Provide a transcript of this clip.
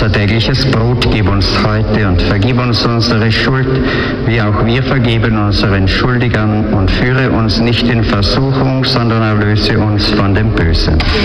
Unser tägliches Brot gib uns heute und vergib uns unsere Schuld, wie auch wir vergeben unseren Schuldigern, und führe uns nicht in Versuchung, sondern erlöse uns von dem Bösen.